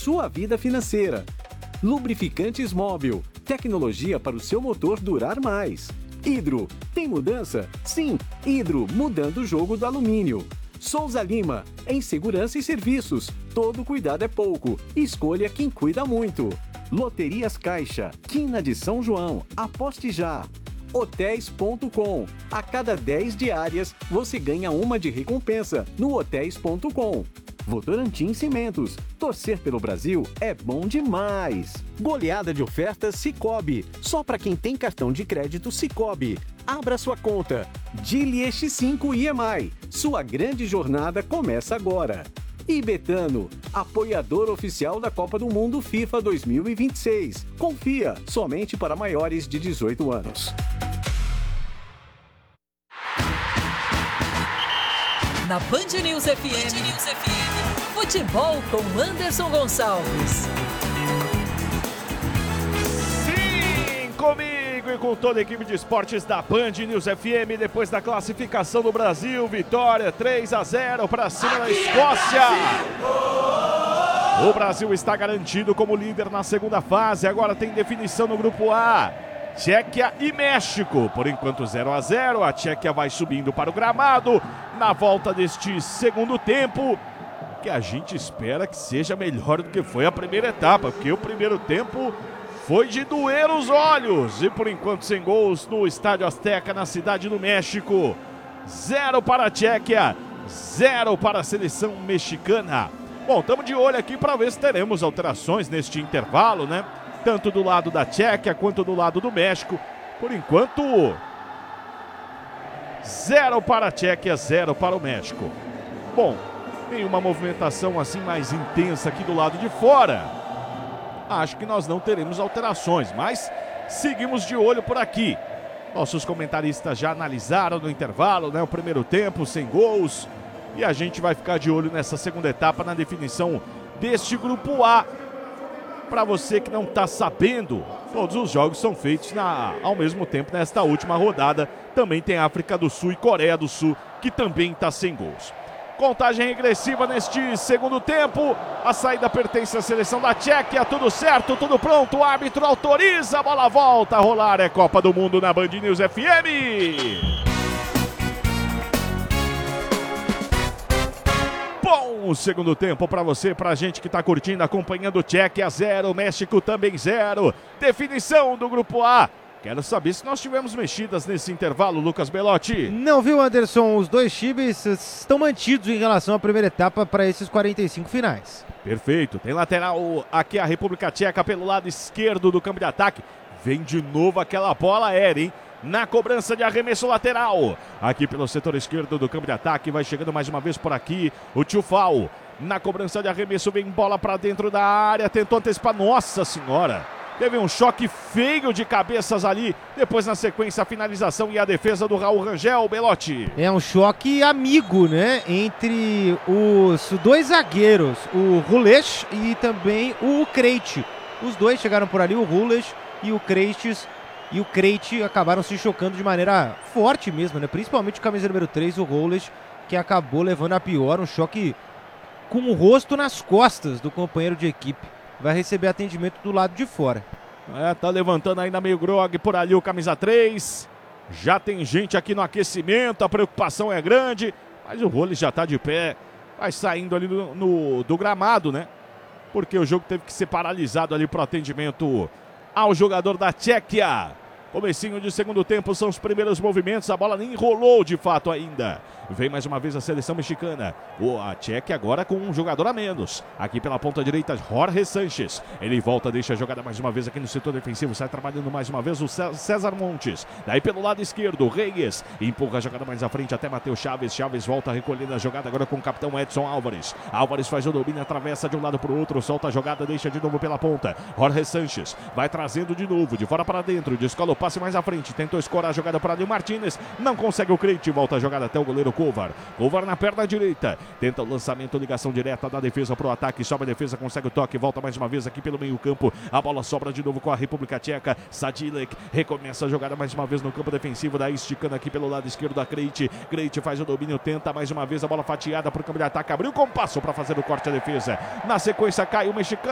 sua vida financeira. Lubrificantes Móbil, tecnologia para o seu motor durar mais. Hidro, tem mudança? Sim, Hidro, mudando o jogo do alumínio. Souza Lima, em segurança e serviços, todo cuidado é pouco, escolha quem cuida muito. Loterias Caixa, Quina de São João, aposte já. Hotéis.com, a cada 10 diárias você ganha uma de recompensa no Hotéis.com. Votorantim Cimentos, torcer pelo Brasil é bom demais. Goleada de ofertas Sicoob, só para quem tem cartão de crédito Sicoob. Abra sua conta. Dili X5 IEMAI, sua grande jornada começa agora. E Betano, apoiador oficial da Copa do Mundo FIFA 2026. Confia, somente para maiores de 18 anos. Na Band News FM, futebol com Anderson Gonçalves. Sim, comigo e com toda a equipe de esportes da Band News FM, depois da classificação do Brasil, vitória 3-0 para cima da Escócia. O Brasil está garantido como líder na segunda fase, agora tem definição no grupo A. Tchequia e México, por enquanto 0-0, a Tchequia vai subindo para o gramado na volta deste segundo tempo, que a gente espera que seja melhor do que foi a primeira etapa, porque o primeiro tempo foi de doer os olhos, e por enquanto sem gols no Estádio Azteca, na cidade do México. 0 para a Tchequia, 0 para a seleção mexicana. Bom, estamos de olho aqui para ver se teremos alterações neste intervalo, né? Tanto do lado da Tchequia quanto do lado do México. Por enquanto, 0 para a Tchequia, 0 para o México. Bom, nenhuma movimentação assim mais intensa aqui do lado de fora. Acho que nós não teremos alterações, mas seguimos de olho por aqui. Nossos comentaristas já analisaram no intervalo, né, o primeiro tempo, sem gols. E a gente vai ficar de olho nessa segunda etapa, na definição deste grupo A. Para você que não está sabendo, todos os jogos são feitos ao mesmo tempo nesta última rodada. Também tem África do Sul e Coreia do Sul, que também está sem gols. Contagem regressiva neste segundo tempo. A saída pertence à seleção da Tchequia. Tudo certo, tudo pronto. O árbitro autoriza, a bola volta a rolar. É Copa do Mundo na Band News FM. Bom, o segundo tempo para você, pra gente que tá curtindo, acompanhando. Tchequia 0, México também 0. Definição do grupo A. Quero saber se nós tivemos mexidas nesse intervalo, Lucas Belotti. Não, viu, Anderson? Os dois times estão mantidos em relação à primeira etapa para esses 45 finais. Perfeito. Tem lateral aqui a República Tcheca pelo lado esquerdo do campo de ataque. Vem de novo aquela bola aérea, hein? Na cobrança de arremesso lateral. Aqui pelo setor esquerdo do campo de ataque. Vai chegando mais uma vez por aqui o Tchufal. Na cobrança de arremesso vem bola para dentro da área. Tentou antecipar. Nossa senhora. Teve um choque feio de cabeças ali. Depois na sequência a finalização e a defesa do Raul Rangel, Belotti. É um choque amigo, né? Entre os dois zagueiros. O Rules e também o Krejci. Os dois chegaram por ali, o Rules e o Krejci acabaram se chocando de maneira forte mesmo, né? Principalmente o camisa número 3, o Rules, que acabou levando a pior, um choque com o rosto nas costas do companheiro de equipe. Vai receber atendimento do lado de fora. Tá levantando ainda meio grog por ali o camisa 3. Já tem gente aqui no aquecimento, a preocupação é grande, mas o Rules já tá de pé, vai saindo ali do gramado, né? Porque o jogo teve que ser paralisado ali pro atendimento ao jogador da Tchequia. Comecinho de segundo tempo, são os primeiros movimentos, a bola nem rolou de fato ainda. Vem mais uma vez a seleção mexicana. A Tchequia agora com um jogador a menos. Aqui pela ponta direita, Jorge Sanches. Ele volta, deixa a jogada mais uma vez aqui no setor defensivo. Sai trabalhando mais uma vez o César Montes. Daí pelo lado esquerdo, Reyes. Empurra a jogada mais à frente até Matheus Chaves. Chaves volta recolhendo a jogada agora com o capitão Edson Álvares. Álvares faz o domínio, atravessa de um lado para o outro. Solta a jogada, deixa de novo pela ponta. Jorge Sanches vai trazendo de novo, de fora para dentro. Descola o passe mais à frente. Tentou escorar a jogada para ali o Martínez. Não consegue o Krejci. Volta a jogada até o goleiro Kovar. Kovar na perna direita. Tenta o lançamento, ligação direta da defesa para o ataque. Sobe a defesa, consegue o toque. Volta mais uma vez aqui pelo meio campo. A bola sobra de novo com a República Tcheca. Sadilek recomeça a jogada mais uma vez no campo defensivo. Daí esticando aqui pelo lado esquerdo da Krejci. Krejci faz o domínio, tenta mais uma vez a bola fatiada para o campo de ataque. Abriu com passo para fazer o corte à defesa. Na sequência cai o mexicano.